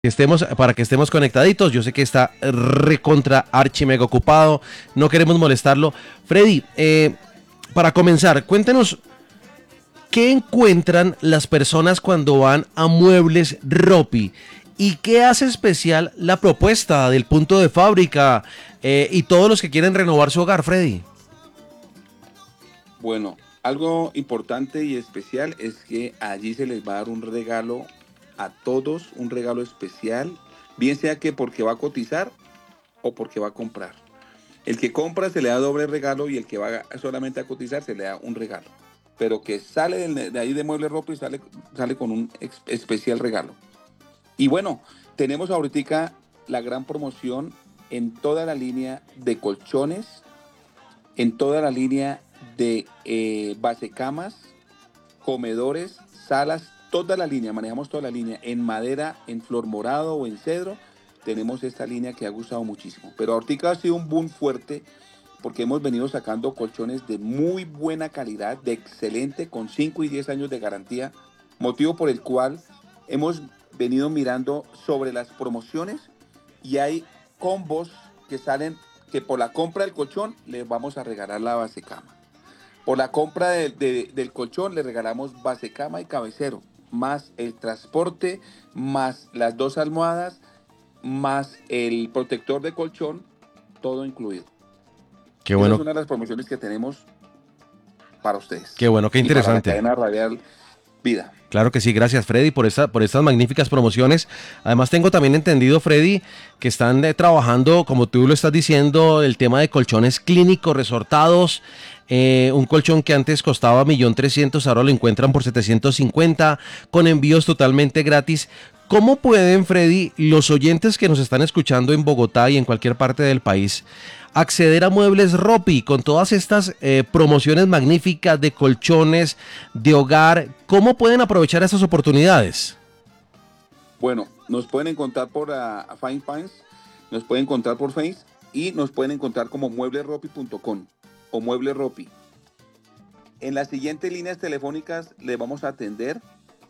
Para que estemos conectaditos. Yo sé que está recontra archi mega ocupado. No queremos molestarlo. Freddy, para comenzar, cuéntenos qué encuentran las personas cuando van a Muebles Ropi y qué hace especial la propuesta del punto de fábrica y todos los que quieren renovar su hogar, Freddy. Bueno, algo importante y especial es que allí se les va a dar un regalo a todos, un regalo especial, bien sea que porque va a cotizar o porque va a comprar. El que compra se le da doble regalo y el que va solamente a cotizar se le da un regalo. Pero que sale de ahí de Mueble Ropa y sale con un especial regalo. Y bueno, tenemos ahorita la gran promoción en toda la línea de colchones, en toda la línea de basecamas, comedores, salas, toda la línea, manejamos toda la línea, en madera, en flor morado o en cedro, tenemos esta línea que ha gustado muchísimo. Pero ahorita ha sido un boom fuerte porque hemos venido sacando colchones de muy buena calidad, de excelente, con 5 y 10 años de garantía, motivo por el cual hemos venido mirando sobre las promociones y hay combos que salen que por la compra del colchón les vamos a regalar la base cama. Por la compra del colchón le regalamos base cama y cabecero, más el transporte, más las 2 almohadas, más el protector de colchón, todo incluido. Qué Esa es bueno, una de las promociones que tenemos para ustedes qué bueno, qué y para la interesante. cadena radial Vida. Claro que sí, gracias Freddy por estas magníficas promociones. Además tengo también entendido, Freddy, que están trabajando, como tú lo estás diciendo, el tema de colchones clínicos resortados. Un colchón que antes costaba 1.300.000, ahora lo encuentran por 750, con envíos totalmente gratis. ¿Cómo pueden, Freddy, los oyentes que nos están escuchando en Bogotá y en cualquier parte del país acceder a Muebles Ropi con todas estas promociones magníficas de colchones, de hogar? ¿Cómo pueden aprovechar esas oportunidades? Bueno, nos pueden encontrar por Fine Pines, nos pueden encontrar por Face y nos pueden encontrar como muebleropi.com o Mueble Ropi. En las siguientes líneas telefónicas le vamos a atender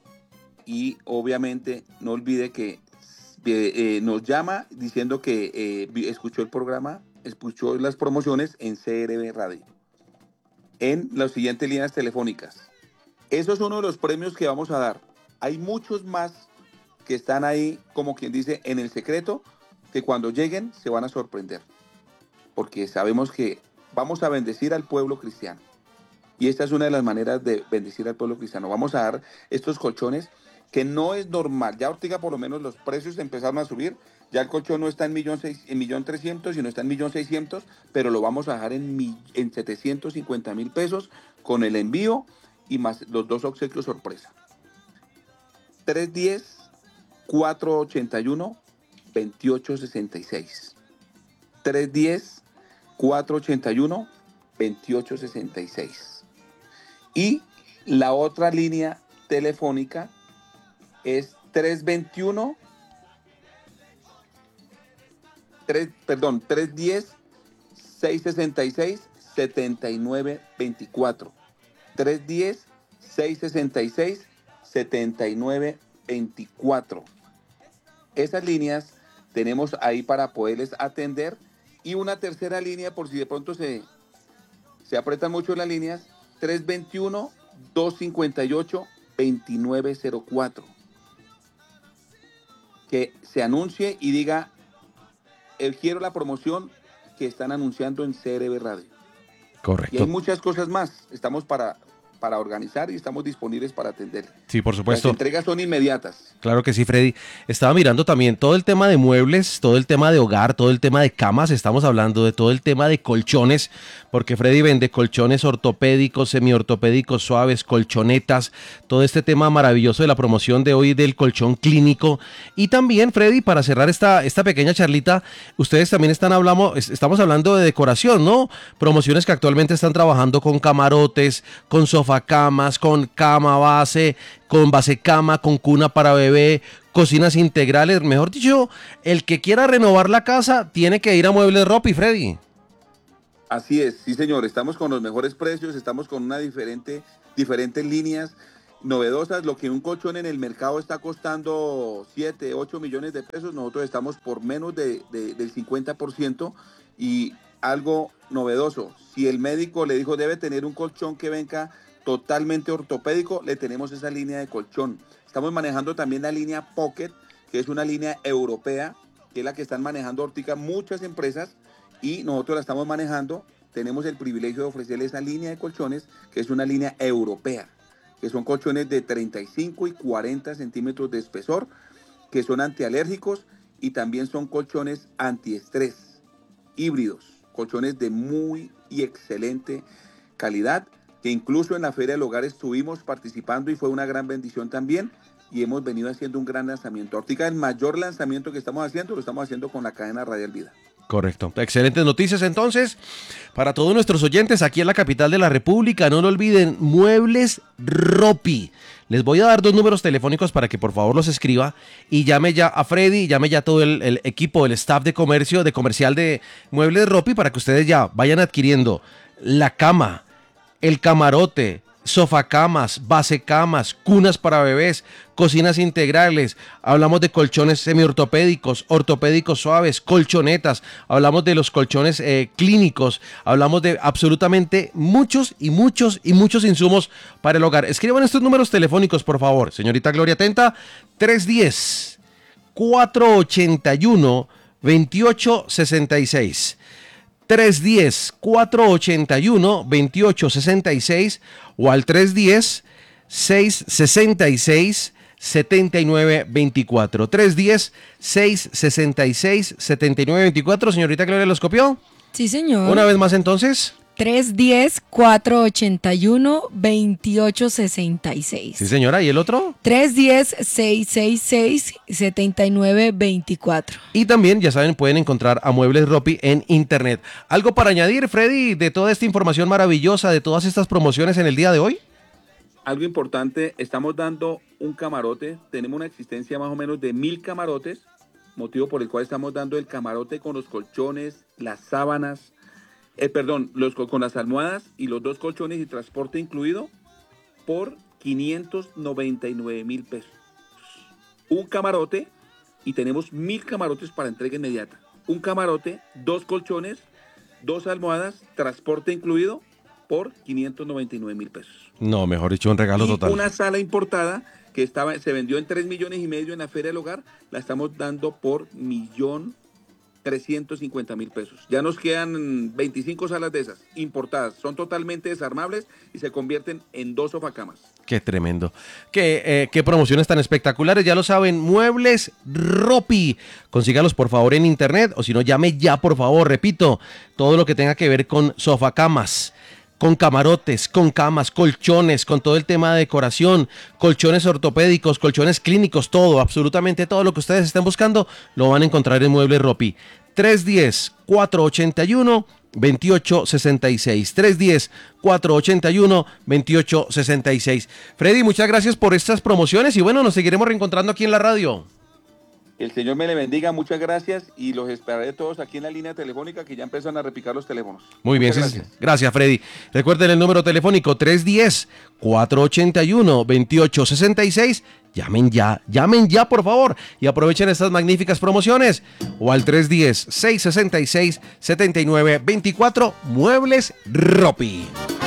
y obviamente no olvide que nos llama diciendo que escuchó el programa, escuchó las promociones en CRB Radio. En las siguientes líneas telefónicas. Eso es uno de los premios que vamos a dar. Hay muchos más que están ahí, como quien dice, en el secreto, que cuando lleguen se van a sorprender. Porque sabemos que vamos a bendecir al pueblo cristiano. Y esta es una de las maneras de bendecir al pueblo cristiano. Vamos a dar estos colchones que no es normal. Ya ahorita por lo menos los precios empezaron a subir. Ya el colchón no está en 1.300.000, sino está en 1.600.000, pero lo vamos a dejar en 750.000 pesos con el envío y más los 2 obsequios sorpresa. 310-481-2866. 310-481-2866. Y la otra línea telefónica es 321, 310-666-7924. 310-666-7924. Esas líneas tenemos ahí para poderles atender. Y una tercera línea, por si de pronto se apretan mucho las líneas, 321-258-2904. Que se anuncie y diga, quiero la promoción que están anunciando en CRB Radio. Y hay Correcto. muchas cosas más. Estamos para organizar y estamos disponibles para atender. Sí, por Las supuesto. entregas son inmediatas. Claro que sí, Freddy. Estaba mirando también todo el tema de muebles, todo el tema de hogar, todo el tema de camas. Estamos hablando de todo el tema de colchones, porque Freddy vende colchones ortopédicos, semiortopédicos, suaves, colchonetas, todo este tema maravilloso de la promoción de hoy del colchón clínico. Y también, Freddy, para cerrar esta pequeña charlita, ustedes también estamos hablando de decoración, ¿no? Promociones que actualmente están trabajando con camarotes, con sofacamas, con cama base, con base cama, con cuna para bebé, cocinas integrales. Mejor dicho, el que quiera renovar la casa tiene que ir a Muebles Ropi, Freddy. Así es, sí señor, estamos con los mejores precios, estamos con diferentes líneas novedosas. Lo que un colchón en el mercado está costando 7, 8 millones de pesos, nosotros estamos por menos del 50%. Y algo novedoso, si el médico le dijo debe tener un colchón que venga totalmente ortopédico, le tenemos esa línea de colchón. Estamos manejando también la línea Pocket, que es una línea europea, que es la que están manejando ahorita muchas empresas, y nosotros la estamos manejando. Tenemos el privilegio de ofrecerle esa línea de colchones, que es una línea europea, que son colchones de 35 y 40 centímetros de espesor, que son antialérgicos y también son colchones antiestrés, híbridos, colchones de muy y excelente calidad, que incluso en la Feria del Hogar estuvimos participando y fue una gran bendición también, y hemos venido haciendo un gran lanzamiento. Ahorita el mayor lanzamiento que estamos haciendo, lo estamos haciendo con la cadena Radial Vida. Correcto. Excelentes noticias entonces para todos nuestros oyentes aquí en la capital de la República. No lo olviden, Muebles Ropi. Les voy a dar 2 números telefónicos para que por favor los escriba y llame ya a Freddy, llame ya todo el equipo, el staff de comercial de Muebles Ropi para que ustedes ya vayan adquiriendo la cama, el camarote, sofacamas, basecamas, cunas para bebés, cocinas integrales, hablamos de colchones semiortopédicos, ortopédicos suaves, colchonetas, hablamos de los colchones clínicos, hablamos de absolutamente muchos insumos para el hogar. Escriban estos números telefónicos, por favor. Señorita Gloria, atenta, 310-481-2866. 310-481-2866 o al 310-666-7924. 310-666-7924. Señorita Gloria, ¿los copió? Sí, señor. Una vez más entonces. 310-481-2866. Sí, señora. ¿Y el otro? 310-666-7924. Y también, ya saben, pueden encontrar a Muebles Ropi en internet. ¿Algo para añadir, Freddy, de toda esta información maravillosa, de todas estas promociones en el día de hoy? Algo importante, estamos dando un camarote. Tenemos una existencia más o menos de 1,000 camarotes, motivo por el cual estamos dando el camarote con los colchones, las sábanas, con las almohadas y los 2 colchones y transporte incluido por 599,000 pesos. Un camarote, y tenemos 1,000 camarotes para entrega inmediata. Un camarote, 2 colchones, 2 almohadas, transporte incluido por 599,000 pesos. No, mejor dicho, un regalo y total. Una sala importada que se vendió en 3,5 millones en la Feria del Hogar, la estamos dando por 1,350,000 pesos. Ya nos quedan 25 salas de esas, importadas. Son totalmente desarmables y se convierten en 2 sofacamas. Qué tremendo. Qué promociones tan espectaculares. Ya lo saben, Muebles Ropi. Consígalos por favor en internet o si no, llame ya por favor. Repito, todo lo que tenga que ver con sofacamas, con camarotes, con camas, colchones, con todo el tema de decoración, colchones ortopédicos, colchones clínicos, todo, absolutamente todo lo que ustedes estén buscando, lo van a encontrar en Muebles Ropi. 310-481-2866. 310-481-2866. Freddy, muchas gracias por estas promociones y bueno, nos seguiremos reencontrando aquí en la radio. El Señor me le bendiga, muchas gracias y los esperaré todos aquí en la línea telefónica que ya empiezan a repicar los teléfonos. Muy bien, gracias. Gracias, Freddy. Recuerden el número telefónico 310-481-2866. Llamen ya, por favor, y aprovechen estas magníficas promociones. O al 310-666-7924, Muebles Ropi.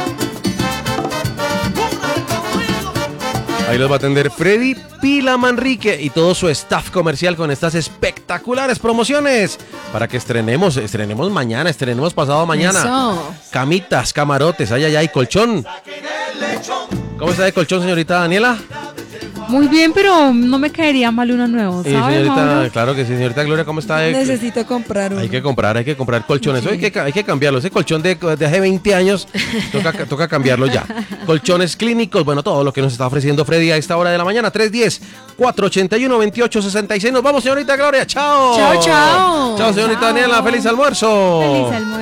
Ahí los va a atender Freddy Pila Manrique y todo su staff comercial con estas espectaculares promociones para que estrenemos mañana, estrenemos pasado mañana. Eso. Camitas, camarotes, ay, colchón. ¿Cómo está de colchón, señorita Daniela? Muy bien, pero no me caería mal uno nuevo, ¿sabes, señorita, Mauro? claro que sí, señorita Gloria, ¿cómo está? Necesito comprar uno. Hay que comprar colchones. Sí. Hay que cambiarlo. Ese colchón de hace 20 años toca cambiarlo ya. Colchones clínicos, bueno, todo lo que nos está ofreciendo Freddy a esta hora de la mañana. 310-481-2866. Nos vamos, señorita Gloria. Chao. Chao. Chao, señorita Chao. Daniela. Feliz almuerzo. Feliz almuerzo.